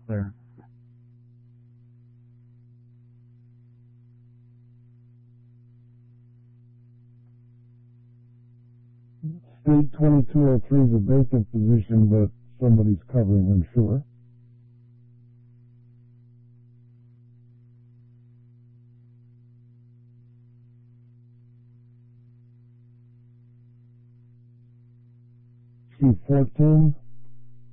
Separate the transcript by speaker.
Speaker 1: there.
Speaker 2: State 2203 is a vacant position, but somebody's covering, I'm sure. C14.